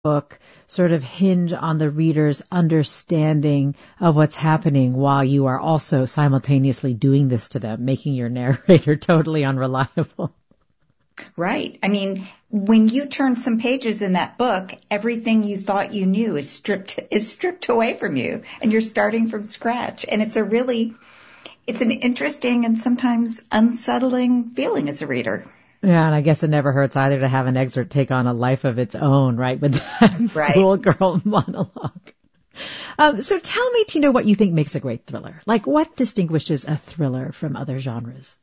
book sort of hinge on the reader's understanding of what's happening while you are also simultaneously doing this to them, making your narrator totally unreliable. Right. I mean, when you turn some pages in that book, everything you thought you knew is stripped away from you, and you're starting from scratch. And it's an interesting and sometimes unsettling feeling as a reader. Yeah, and I guess it never hurts either to have an excerpt take on a life of its own, right, with that Right. Fool Girl monologue. So tell me, Tina, what you think makes a great thriller. Like, what distinguishes a thriller from other genres?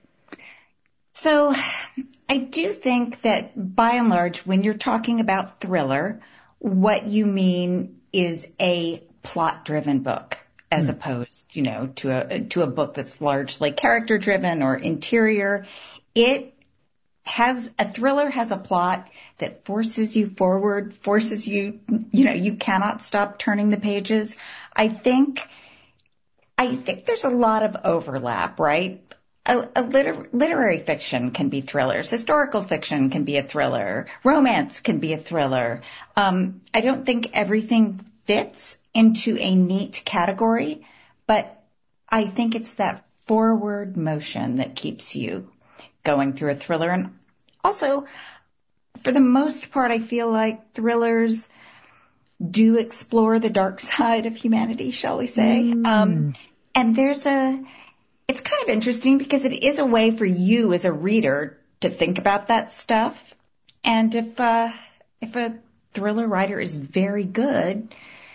So I do think that by and large, when you're talking about thriller, what you mean is a plot-driven book, as opposed, to a book that's largely character-driven or interior. A thriller has a plot that forces you forward, forces you, you cannot stop turning the pages. I think there's a lot of overlap, right? Literary fiction can be thrillers. Historical fiction can be a thriller. Romance can be a thriller. I don't think everything fits into a neat category, but I think it's that forward motion that keeps you going through a thriller. And also, for the most part, I feel like thrillers do explore the dark side of humanity, shall we say. And it's kind of interesting because it is a way for you as a reader to think about that stuff. And if a thriller writer is very good,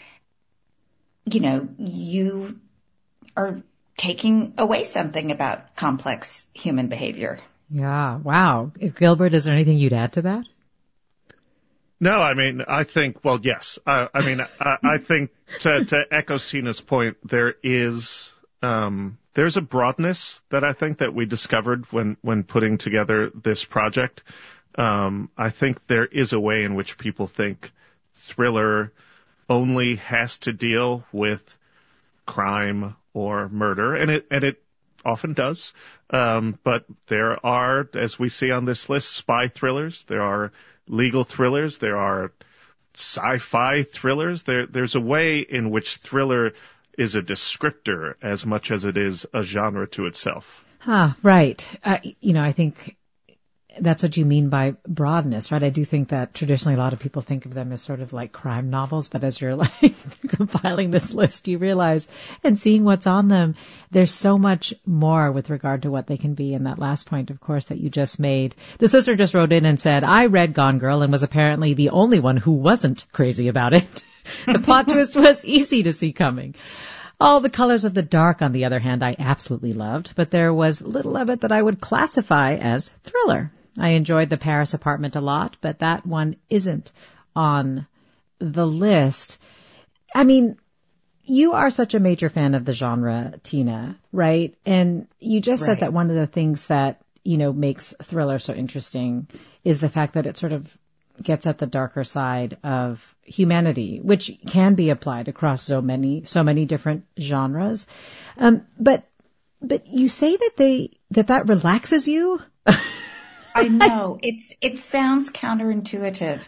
you are taking away something about complex human behavior. Yeah, wow. Gilbert, is there anything you'd add to that? No, I mean, I think, well, yes. I think to echo Tina's point, there's a broadness that I think that we discovered when putting together this project. I think there is a way in which people think thriller only has to deal with crime or murder, and it often does. But there are, as we see on this list, spy thrillers. There are legal thrillers. There are sci-fi thrillers. There's a way in which thriller is a descriptor as much as it is a genre to itself. Right. I think that's what you mean by broadness, right? I do think that traditionally a lot of people think of them as sort of like crime novels, but as you're compiling this list, you realize, and seeing what's on them, there's so much more with regard to what they can be. And that last point, of course, that you just made. The sister just wrote in and said, I read Gone Girl and was apparently the only one who wasn't crazy about it. The plot twist was easy to see coming. All the Colors of the Dark, on the other hand, I absolutely loved, but there was little of it that I would classify as thriller. I enjoyed The Paris Apartment a lot, but that one isn't on the list. I mean, you are such a major fan of the genre, Tina, right? And you just said that one of the things that, makes thriller so interesting is the fact that it sort of gets at the darker side of humanity, which can be applied across so many different genres. But you say that relaxes you? I know. It sounds counterintuitive.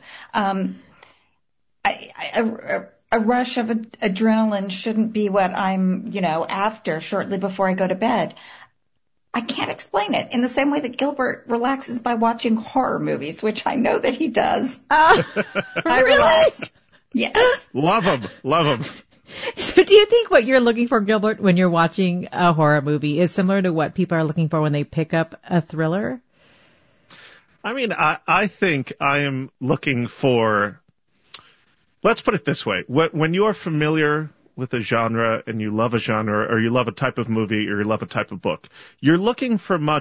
A rush of adrenaline shouldn't be what I'm, after shortly before I go to bed. I can't explain it in the same way that Gilbert relaxes by watching horror movies, which I know that he does. I relax. Yes. Love him. So do you think what you're looking for, Gilbert, when you're watching a horror movie is similar to what people are looking for when they pick up a thriller? I mean, I think I am looking for, let's put it this way. When you're familiar with a genre and you love a genre, or you love a type of movie, or you love a type of book, you're looking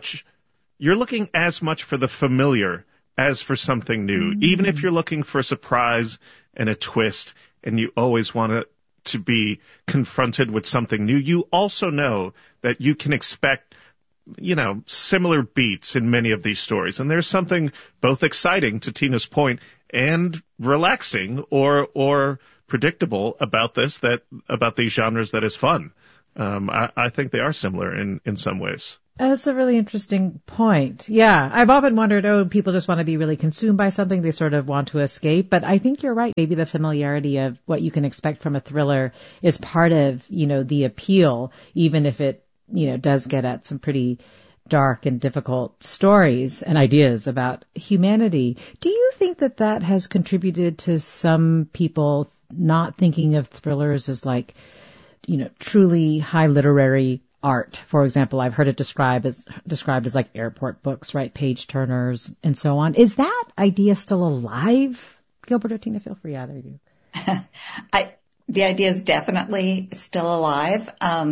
as much for the familiar as for something new. Mm-hmm. Even if you're looking for a surprise and a twist, and you always want to be confronted with something new, you also know that you can expect similar beats in many of these stories. And there's something both exciting, to Tina's point, and relaxing or predictable about these genres that is fun. I think they are similar in some ways. That's a really interesting point. Yeah. I've often wondered, people just want to be really consumed by something. They sort of want to escape. But I think you're right. Maybe the familiarity of what you can expect from a thriller is part of, the appeal, even if it, does get at some pretty dark and difficult stories and ideas about humanity. Do you think that has contributed to some people not thinking of thrillers as like, truly high literary art? For example, I've heard it described as like airport books, right? Page turners and so on. Is that idea still alive? Gilbert or Tina, feel free, either of you. The idea is definitely still alive.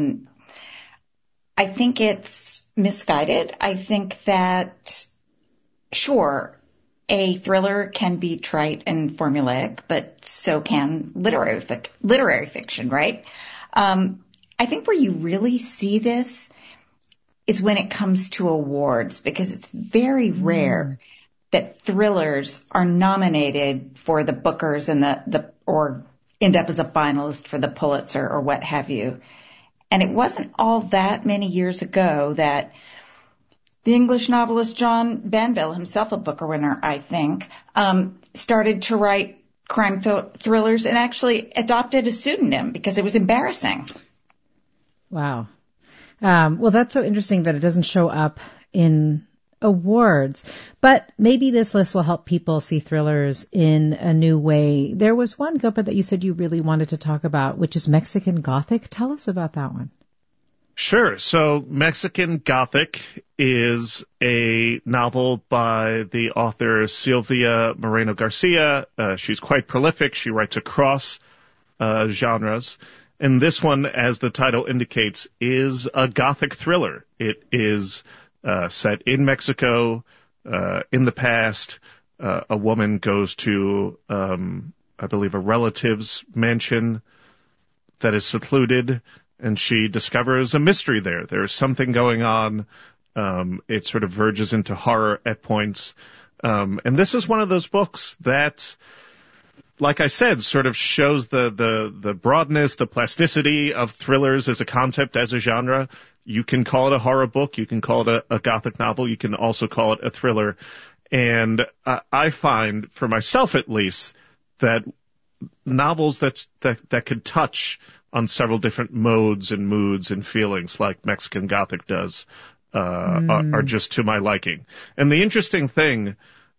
I think it's misguided. I think that, sure, a thriller can be trite and formulaic, but so can literary fiction, right? I think where you really see this is when it comes to awards, because it's very rare that thrillers are nominated for the Bookers and or end up as a finalist for the Pulitzer or what have you. And it wasn't all that many years ago that the English novelist John Banville, himself a Booker winner, I think, started to write crime thrillers and actually adopted a pseudonym because it was embarrassing. Wow. Well, that's so interesting that it doesn't show up in awards, but maybe this list will help people see thrillers in a new way. There was one, Gilbert, that you said you really wanted to talk about, which is Mexican Gothic. Tell us about that one. Sure. So Mexican Gothic is a novel by the author Silvia Moreno Garcia. She's quite prolific. She writes across genres. And this one, as the title indicates, is a Gothic thriller. It is set in Mexico. In the past, a woman goes to, I believe, a relative's mansion that is secluded, and she discovers a mystery there. There's something going on. It sort of verges into horror at points. And this is one of those books that, like I said, sort of shows the broadness, the plasticity of thrillers as a concept, as a genre. You can call it a horror book. You can call it a Gothic novel. You can also call it a thriller. And I find, for myself at least, that novels that could touch on several different modes and moods and feelings like Mexican Gothic does are just to my liking. And the interesting thing,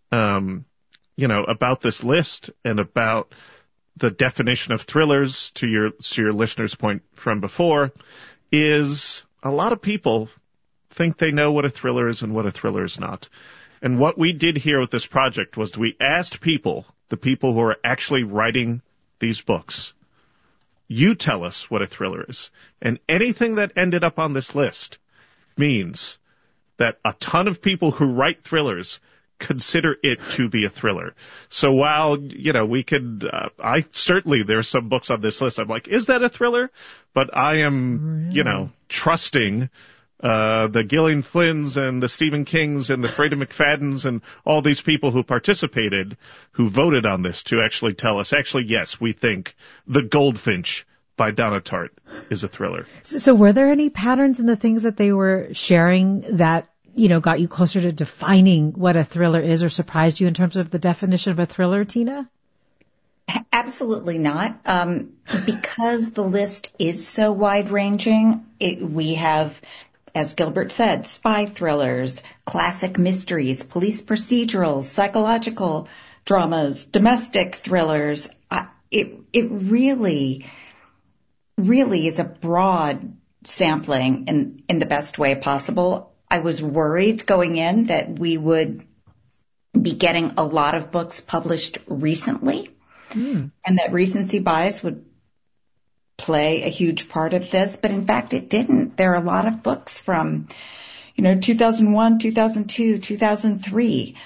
about this list and about the definition of thrillers, to your listener's point from before, is a lot of people think they know what a thriller is and what a thriller is not. And what we did here with this project was we asked the people who are actually writing these books, you tell us what a thriller is. And anything that ended up on this list means that a ton of people who write thrillers consider it to be a thriller. So while, we could, there's some books on this list I'm like, is that a thriller? But I am, trusting the Gillian Flynn's and the Stephen King's and the Freida McFadden's and all these people who participated, who voted on this, to actually tell us, yes, we think The Goldfinch by Donna Tartt is a thriller. So were there any patterns in the things that they were sharing that, got you closer to defining what a thriller is, or surprised you in terms of the definition of a thriller, Tina? Absolutely not. Because the list is so wide-ranging, we have, as Gilbert said, spy thrillers, classic mysteries, police procedurals, psychological dramas, domestic thrillers. It really is a broad sampling in the best way possible. I was worried going in that we would be getting a lot of books published recently, and that recency bias would play a huge part of this. But in fact, it didn't. There are a lot of books from, 2001, 2002, 2003.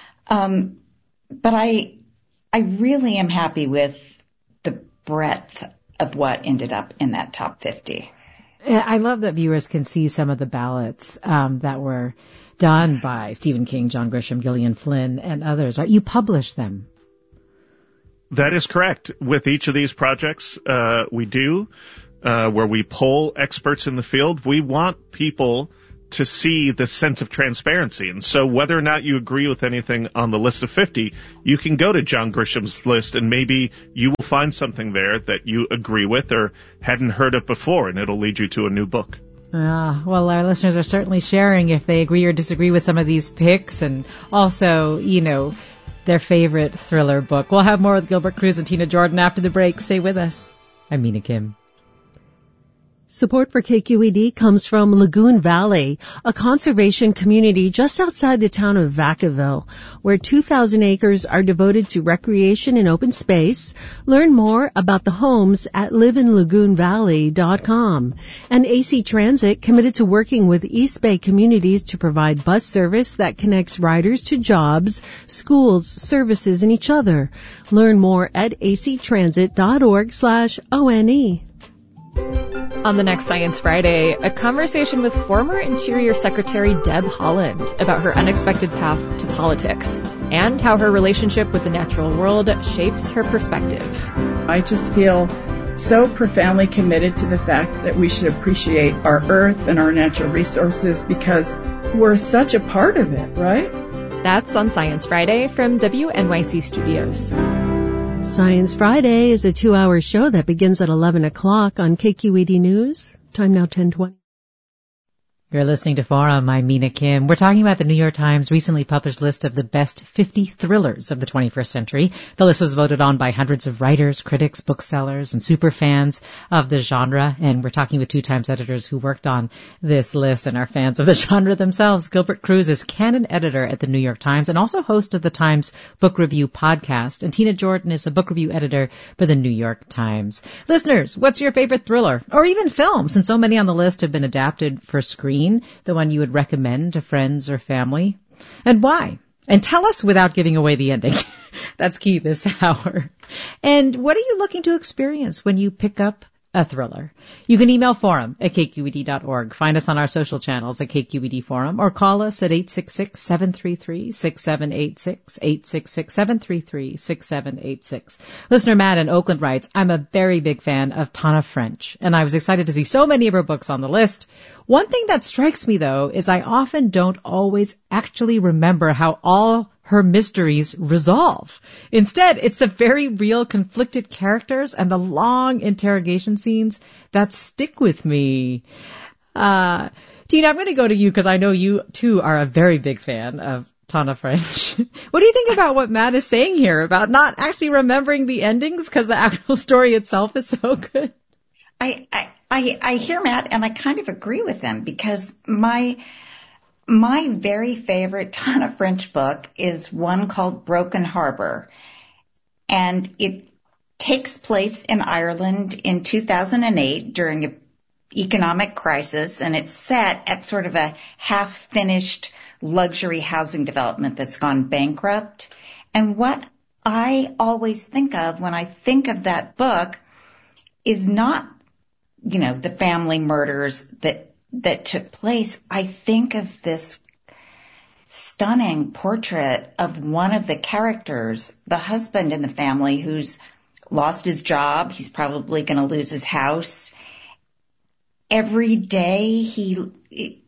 But I really am happy with the breadth of what ended up in that top 50. I love that viewers can see some of the ballots that were done by Stephen King, John Grisham, Gillian Flynn, and others. Right? You publish them. That is correct. With each of these projects, we do. where we poll experts in the field, we want people to see this sense of transparency. And so whether or not you agree with anything on the list of 50, you can go to John Grisham's list and maybe you will find something there that you agree with or hadn't heard of before, and it'll lead you to a new book. Well, our listeners are certainly sharing if they agree or disagree with some of these picks, and also, their favorite thriller book. We'll have more with Gilbert Cruz and Tina Jordan after the break. Stay with us. I'm Mina Kim. Support for KQED comes from Lagoon Valley, a conservation community just outside the town of Vacaville, where 2,000 acres are devoted to recreation and open space. Learn more about the homes at liveinlagoonvalley.com. And AC Transit, committed to working with East Bay communities to provide bus service that connects riders to jobs, schools, services, and each other. Learn more at actransit.org/ONE. On the next Science Friday, a conversation with former Interior Secretary Deb Haaland about her unexpected path to politics and how her relationship with the natural world shapes her perspective. I just feel so profoundly committed to the fact that we should appreciate our earth and our natural resources because we're such a part of it, right? That's on Science Friday from WNYC Studios. Science Friday is a 2-hour show that begins at 11 o'clock on KQED News. Time now 10:20. You're listening to Forum. I'm Mina Kim. We're talking about the New York Times recently published list of the best 50 thrillers of the 21st century. The list was voted on by hundreds of writers, critics, booksellers, and super fans of the genre. And we're talking with 2 Times editors who worked on this list and are fans of the genre themselves. Gilbert Cruz is canon editor at the New York Times and also host of the Times Book Review podcast. And Tina Jordan is a book review editor for the New York Times. Listeners, what's your favorite thriller or even film? Since so many on the list have been adapted for screen, the one you would recommend to friends or family, and why? And tell us without giving away the ending. That's key this hour. And what are you looking to experience when you pick up a thriller? You can email forum@kqed.org. Find us on our social channels at KQED Forum or call us at 866-733-6786, 866-733-6786. Listener Matt in Oakland writes, I'm a very big fan of Tana French, and I was excited to see so many of her books on the list. One thing that strikes me, though, is I often don't always actually remember how all her mysteries resolve. Instead, it's the very real conflicted characters and the long interrogation scenes that stick with me. Tina, I'm going to go to you because I know you, too, are a very big fan of Tana French. What do you think about what Matt is saying here about not actually remembering the endings because the actual story itself is so good? I hear Matt, and I kind of agree with him because my very favorite Tana French book is one called Broken Harbor, and it takes place in Ireland in 2008 during an economic crisis, and it's set at sort of a half-finished luxury housing development that's gone bankrupt. And what I always think of when I think of that book is not, the family murders that took place. I think of this stunning portrait of one of the characters, the husband in the family who's lost his job. He's probably going to lose his house. Every day he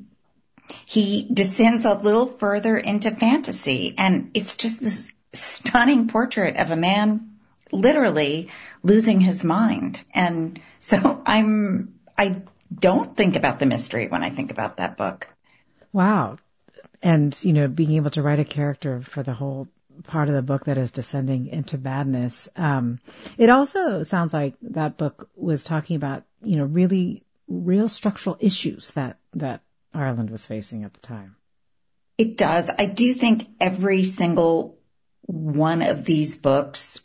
descends a little further into fantasy, and it's just this stunning portrait of a man literally losing his mind. And so I don't think about the mystery when I think about that book. Wow. And, being able to write a character for the whole part of the book that is descending into madness. It also sounds like that book was talking about, really real structural issues that Ireland was facing at the time. It does. I do think every single one of these books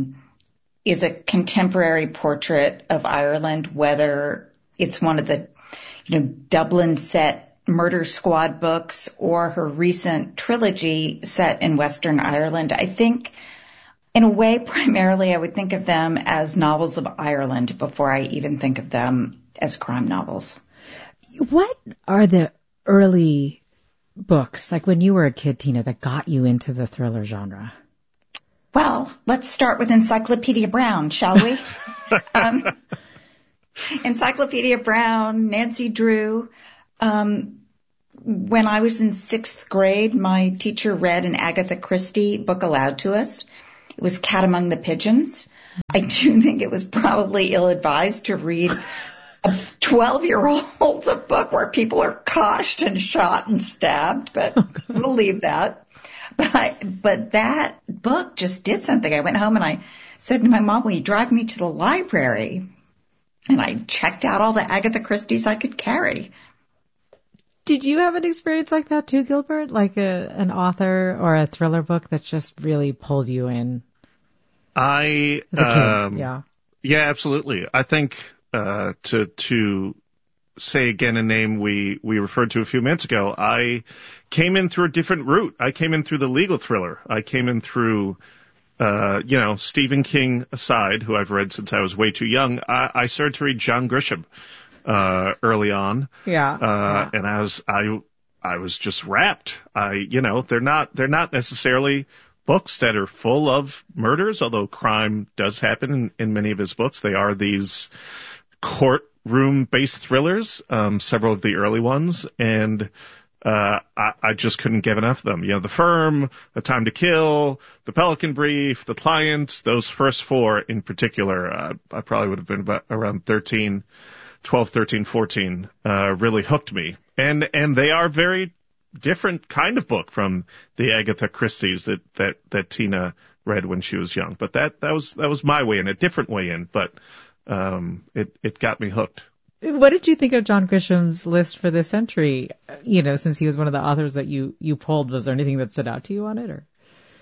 is a contemporary portrait of Ireland, whether it's one of the, Dublin set Murder Squad books or her recent trilogy set in Western Ireland. I think, in a way, primarily I would think of them as novels of Ireland before I even think of them as crime novels. What are the early books, like when you were a kid, Tina, that got you into the thriller genre? Well, let's start with Encyclopedia Brown, shall we? Encyclopedia Brown, Nancy Drew. When I was in 6th grade, my teacher read an Agatha Christie book aloud to us. It was Cat Among the Pigeons. I do think it was probably ill-advised to read a 12-year-old a book where people are coshed and shot and stabbed, but we'll leave that. But that book just did something. I went home and I said to my mom, will you drive me to the library? And I checked out all the Agatha Christies I could carry. Did you have an experience like that too, Gilbert? Like an author or a thriller book that just really pulled you in? As a kid, yeah. Yeah, absolutely. I think to say again a name we referred to a few minutes ago, I came in through a different route. I came in through the legal thriller. I came in through, Stephen King aside, who I've read since I was way too young. I started to read John Grisham early on. Yeah. And I was just wrapped. They're not necessarily books that are full of murders, although crime does happen in many of his books. They are these courtroom-based thrillers, several of the early ones, and I just couldn't get enough of them. The Firm, A Time to Kill, The Pelican Brief, The Client, those first 4 in particular, I probably would have been about around 13, 14, really hooked me. And they are very different kind of book from the Agatha Christie's that Tina read when she was young. But that was my way in, a different way in, but it got me hooked. What did you think of John Grisham's list for this century? Since he was one of the authors that you pulled, was there anything that stood out to you on it, or?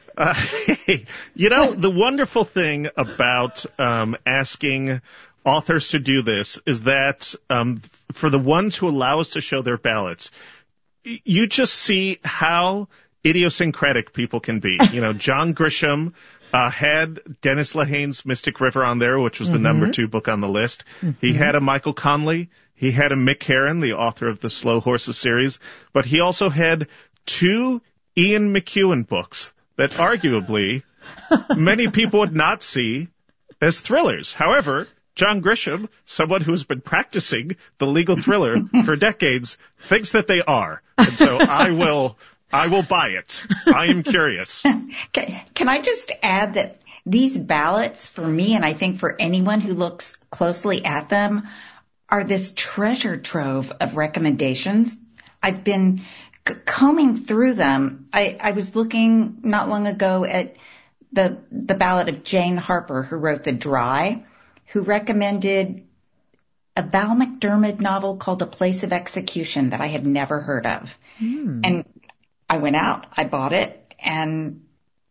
The wonderful thing about asking authors to do this is that for the ones who allow us to show their ballots, you just see how idiosyncratic people can be. John Grisham had Dennis Lehane's Mystic River on there, which was the number 2 book on the list. Mm-hmm. He had a Michael Connelly. He had a Mick Herron, the author of the Slow Horses series. But he also had 2 Ian McEwan books that arguably many people would not see as thrillers. However, John Grisham, someone who's been practicing the legal thriller for decades, thinks that they are. And so I will buy it. I am curious. Can I just add that these ballots, for me, and I think for anyone who looks closely at them, are this treasure trove of recommendations. I've been combing through them. I was looking not long ago at the ballot of Jane Harper, who wrote The Dry, who recommended a Val McDermid novel called A Place of Execution that I had never heard of. And I went out, I bought it, and,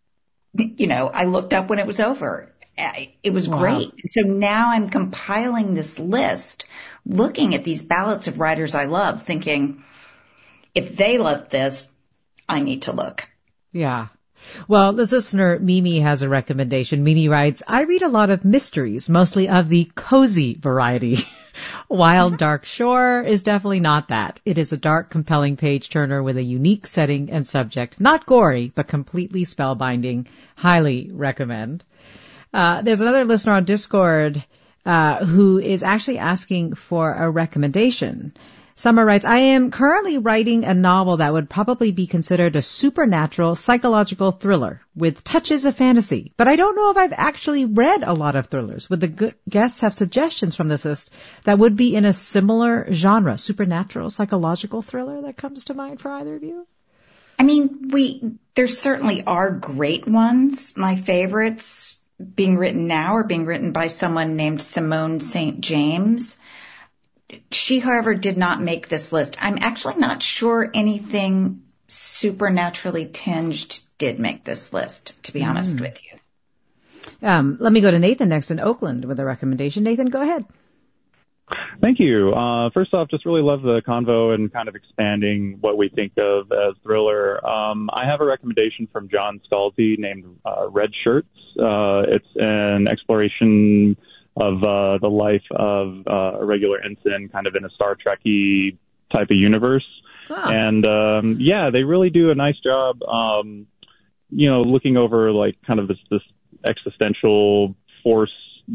I looked up when it was over. It was great. And so now I'm compiling this list, looking at these ballots of writers I love, thinking, if they love this, I need to look. Yeah. Well, this listener, Mimi, has a recommendation. Mimi writes, I read a lot of mysteries, mostly of the cozy variety. Wild Dark Shore is definitely not that. It is a dark, compelling page-turner with a unique setting and subject. Not gory, but completely spellbinding. Highly recommend. There's another listener on Discord who is actually asking for a recommendation. Summer writes, I am currently writing a novel that would probably be considered a supernatural psychological thriller with touches of fantasy, but I don't know if I've actually read a lot of thrillers. Would the guests have suggestions from this list that would be in a similar genre, supernatural psychological thriller that comes to mind for either of you? I mean, there certainly are great ones. My favorites being written now are being written by someone named Simone St. James. She, however, did not make this list. I'm actually not sure anything supernaturally tinged did make this list, to be honest with you. Let me go to Nathan next in Oakland with a recommendation. Nathan, go ahead. Thank you. First off, just really love the convo and kind of expanding what we think of as thriller. I have a recommendation from John Scalzi named Red Shirts. It's an exploration of the life of a regular ensign, kind of in a Star Trek-y type of universe. Wow. And they really do a nice job, looking over like kind of this existential force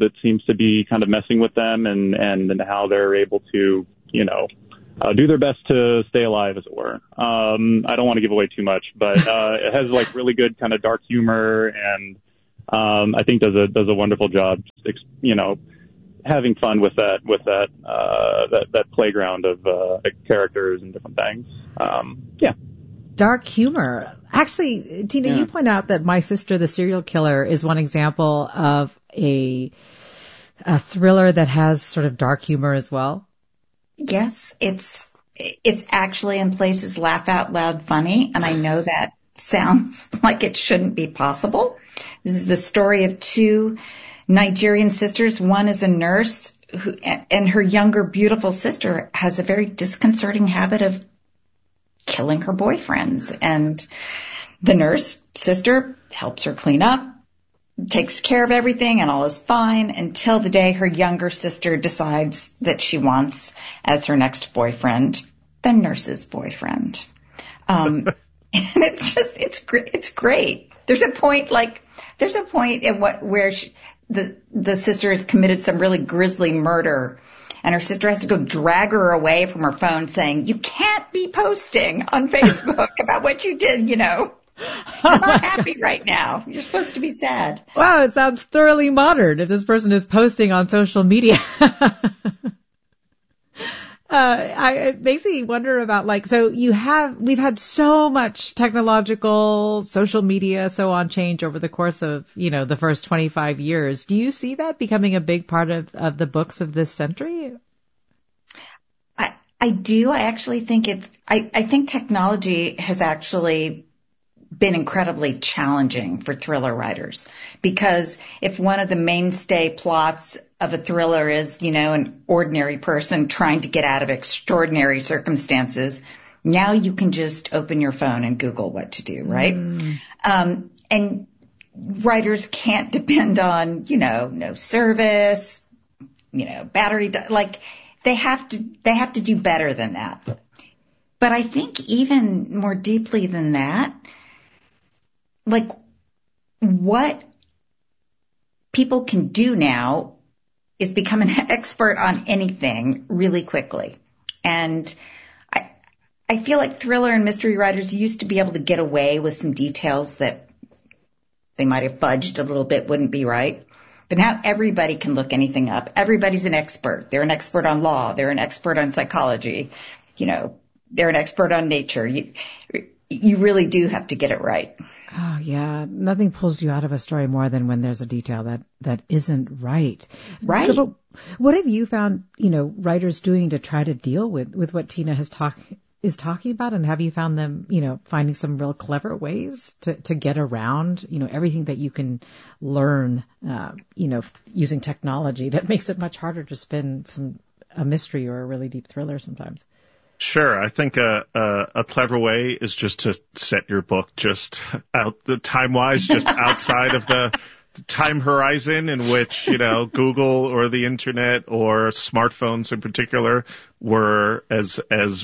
that seems to be kind of messing with them, and how they're able to, do their best to stay alive, as it were. I don't want to give away too much, but it has like really good kind of dark humor, and I think does a wonderful job, having fun with that playground of characters and different things. Yeah. Dark humor. Actually, Tina, you point out that My Sister, the Serial Killer is one example of a thriller that has sort of dark humor as well. Yes, it's actually in places laugh out loud funny, and I know that sounds like it shouldn't be possible. This is the story of two Nigerian sisters. One is a nurse and her younger beautiful sister has a very disconcerting habit of killing her boyfriends, and the nurse sister helps her clean up, takes care of everything, and all is fine until the day her younger sister decides that she wants as her next boyfriend the nurse's boyfriend. And it's great. There's a point in where the sister has committed some really grisly murder, and her sister has to go drag her away from her phone saying, "You can't be posting on Facebook about what you did, I'm not happy right now. You're supposed to be sad." Wow, it sounds thoroughly modern if this person is posting on social media. It makes me wonder about we've had so much technological, social media, so on change over the course of, the first 25 years. Do you see that becoming a big part of the books of this century? I do. I actually think I think technology has actually been incredibly challenging for thriller writers, because if one of the mainstay plots of a thriller is, an ordinary person trying to get out of extraordinary circumstances, now you can just open your phone and Google what to do, right? And writers can't depend on, no service, battery, they have to do better than that. But I think even more deeply than that, what people can do now is become an expert on anything really quickly. And I feel like thriller and mystery writers used to be able to get away with some details that they might have fudged a little bit, wouldn't be right. But now everybody can look anything up. Everybody's an expert. They're an expert on law. They're an expert on psychology. They're an expert on nature. You really do have to get it right. Oh, yeah. Nothing pulls you out of a story more than when there's a detail that isn't right. Right. So, what have you found, writers doing to try to deal with what Tina is talking about? And have you found them, finding some real clever ways to get around, everything that you can learn, using technology that makes it much harder to spin a mystery or a really deep thriller sometimes? Sure. I think a clever way is just to set your book just time-wise, just outside of the time horizon in which, Google or the internet or smartphones in particular were as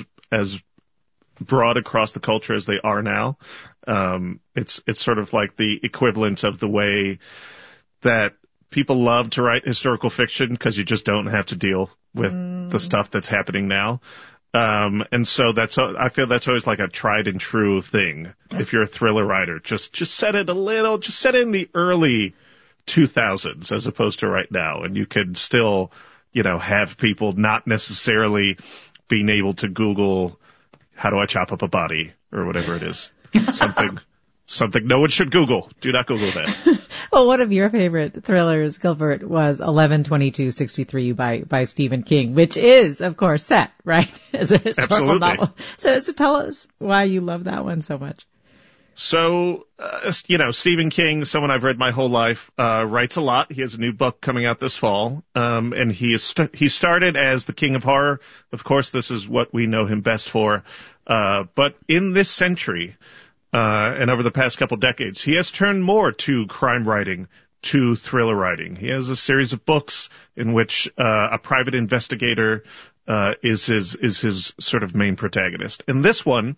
broad across the culture as they are now. It's sort of like the equivalent of the way that people love to write historical fiction because you just don't have to deal with the stuff that's happening now. And so I feel that's always like a tried and true thing. If you're a thriller writer, just set it in the early 2000s as opposed to right now. And you can still, have people not necessarily being able to Google, how do I chop up a body or whatever it is. Something no one should Google. Do not Google that. Well, one of your favorite thrillers, Gilbert, was 11/22/63 by Stephen King, which is, of course, set, right, as a historical novel. So tell us why you love that one so much. So, Stephen King, someone I've read my whole life, writes a lot. He has a new book coming out this fall. And he started as the King of Horror. Of course, this is what we know him best for. But in this century, and over the past couple decades, he has turned more to crime writing, to thriller writing. He has a series of books in which a private investigator is his sort of main protagonist. And this one,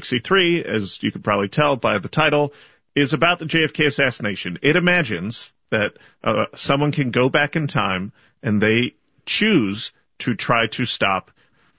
11/22/63, as you could probably tell by the title, is about the JFK assassination. It imagines that someone can go back in time and they choose to try to stop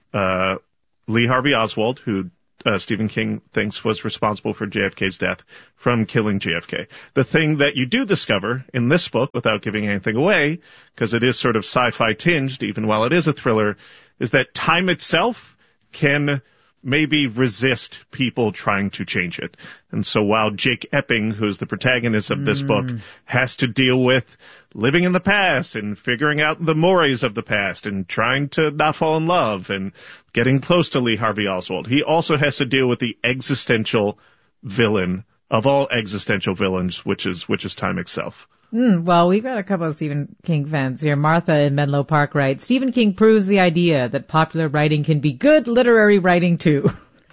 Lee Harvey Oswald, who Stephen King thinks was responsible for JFK's death, from killing JFK. The thing that you do discover in this book, without giving anything away, because it is sort of sci-fi tinged, even while it is a thriller, is that time itself can maybe resist people trying to change it. And so while Jake Epping, who's the protagonist of this book, has to deal with living in the past and figuring out the mores of the past and trying to not fall in love and getting close to Lee Harvey Oswald, he also has to deal with the existential villain of all existential villains, which is time itself. Well, we've got a couple of Stephen King fans here. Martha in Menlo Park writes, Stephen King proves the idea that popular writing can be good literary writing too.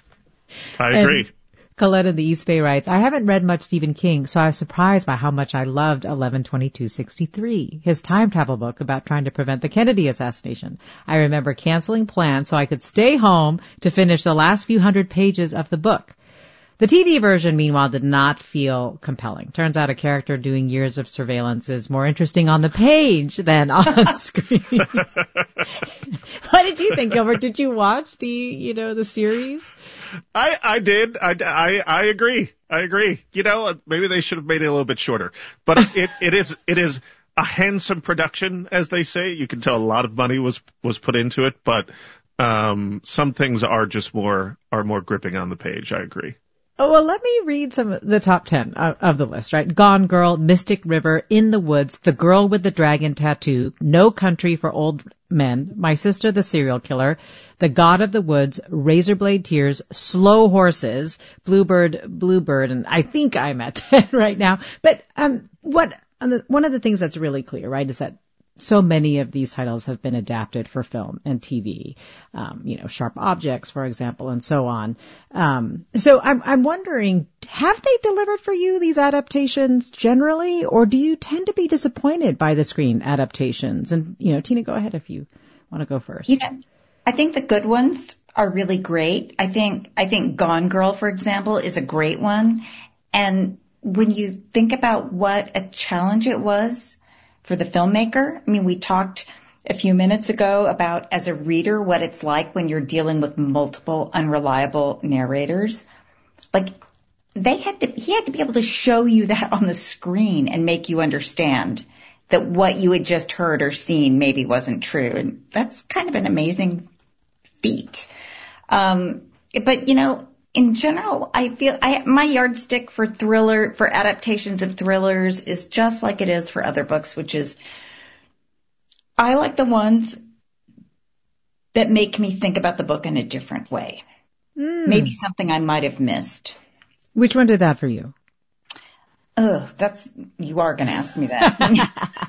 I agree. And Colette in the East Bay writes, I haven't read much Stephen King, so I was surprised by how much I loved 11/22/63, his time travel book about trying to prevent the Kennedy assassination. I remember canceling plans so I could stay home to finish the last few hundred pages of the book. The TV version, meanwhile, did not feel compelling. Turns out a character doing years of surveillance is more interesting on the page than on screen. What did you think, Gilbert? Did you watch the series? I did. I agree. Maybe they should have made it a little bit shorter, but it is a handsome production, as they say. You can tell a lot of money was put into it, but some things are just more gripping on the page. I agree. Oh, well, let me read some of the top 10 of the list, right? Gone Girl, Mystic River, In the Woods, The Girl with the Dragon Tattoo, No Country for Old Men, My Sister the Serial Killer, The God of the Woods, Razorblade Tears, Slow Horses, Bluebird, and I think I'm at 10 right now. But one of the things that's really clear, right, is that so many of these titles have been adapted for film and TV, Sharp Objects, for example, and so on. So I'm wondering, have they delivered for you, these adaptations generally, or do you tend to be disappointed by the screen adaptations? And, Tina, go ahead if you want to go first. I think the good ones are really great. I think Gone Girl, for example, is a great one. And when you think about what a challenge it was for the filmmaker, we talked a few minutes ago about, as a reader, what it's like when you're dealing with multiple unreliable narrators. Like, he had to be able to show you that on the screen and make you understand that what you had just heard or seen maybe wasn't true. And that's kind of an amazing feat. But, in general, I feel my yardstick for adaptations of thrillers is just like it is for other books, which is I like the ones that make me think about the book in a different way. Maybe something I might have missed. Which one did that for you? You are going to ask me that.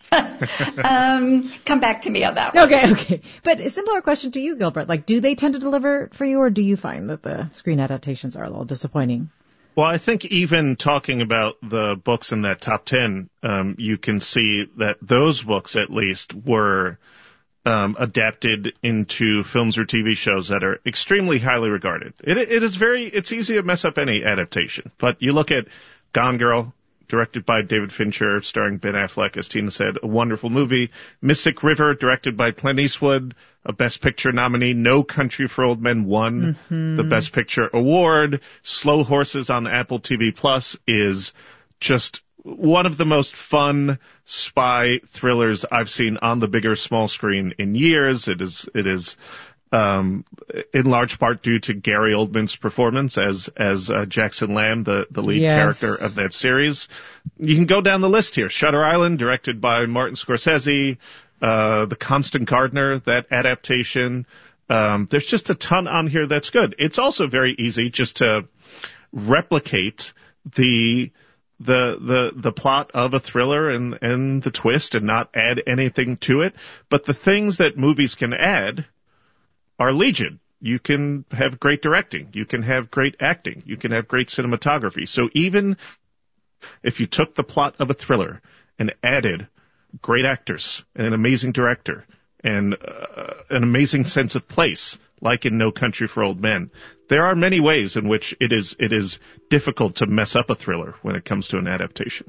Come back to me on that one. Okay. But a similar question to you, Gilbert. Like, do they tend to deliver for you, or do you find that the screen adaptations are a little disappointing? Well, I think even talking about the books in that top 10, you can see that those books, at least, were adapted into films or TV shows that are extremely highly regarded. It's easy to mess up any adaptation. But you look at Gone Girl, directed by David Fincher, starring Ben Affleck, as Tina said, a wonderful movie. Mystic River, directed by Clint Eastwood, a Best Picture nominee. No Country for Old Men won the Best Picture award. Slow Horses on Apple TV Plus is just one of the most fun spy thrillers I've seen on the big or small screen in years. It is in large part due to Gary Oldman's performance as Jackson Lamb, the lead character of that series. You can go down the list here. Shutter Island, directed by Martin Scorsese, The Constant Gardener, that adaptation. There's just a ton on here that's good. It's also very easy just to replicate the plot of a thriller and the twist and not add anything to it. But the things that movies can add are legion. You can have great directing. You can have great acting. You can have great cinematography. So even if you took the plot of a thriller and added great actors and an amazing director and an amazing sense of place, like in No Country for Old Men, there are many ways in which it is difficult to mess up a thriller when it comes to an adaptation.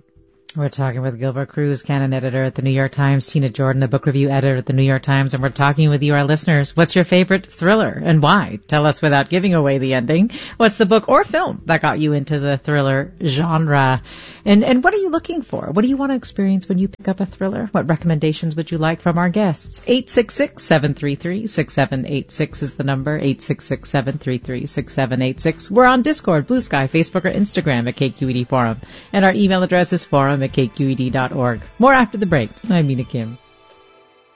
We're talking with Gilbert Cruz, canon editor at the New York Times, Tina Jordan, a book review editor at the New York Times, and we're talking with you, our listeners. What's your favorite thriller and why? Tell us without giving away the ending. What's the book or film that got you into the thriller genre? And what are you looking for? What do you want to experience when you pick up a thriller? What recommendations would you like from our guests? 866-733-6786 is the number. 866-733-6786. We're on Discord, Blue Sky, Facebook, or Instagram at KQED Forum. And our email address is forum@kqed.org. More after the break. I'm Mina Kim.